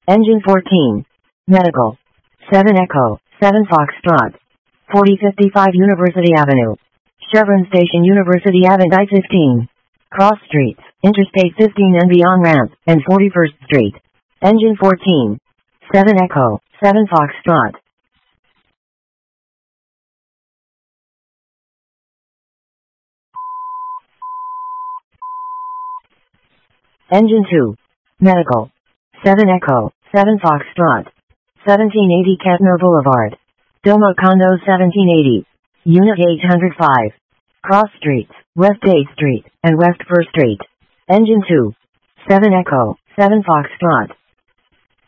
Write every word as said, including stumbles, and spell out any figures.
Engine fourteen. Medical. seven Echo, seven Foxtrot. forty fifty-five University Avenue. Chevron Station University Avenue I fifteen. Cross Streets, Interstate fifteen and beyond ramp, and forty-first Street. Engine fourteen. seven Echo, seven Foxtrot. Engine two. Medical. seven Echo, seven Foxtrot. seventeen eighty Kettner Boulevard. Domo Condo seventeen eighty. Unit eight oh five. Cross Streets, West eighth Street, and West first Street. Engine two. seven Echo, seven Foxtrot.